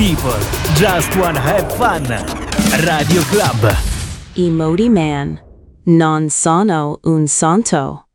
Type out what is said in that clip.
people just wanna have fun. Radio Club. Emoji Man. Non sono un santo.